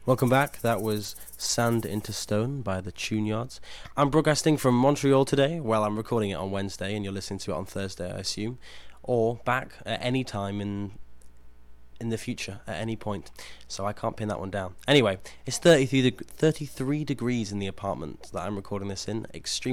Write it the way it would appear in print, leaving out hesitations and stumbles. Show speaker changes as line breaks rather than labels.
Welcome back. That was Sand into Stone by the Tune Yards. I'm broadcasting from Montreal today. Well, I'm recording it on Wednesday and you're listening to it on Thursday, I assume. Or back at any time in the future, at any point. So I can't pin that one down. Anyway, it's 33 degrees in the apartment that I'm recording this in. Extreme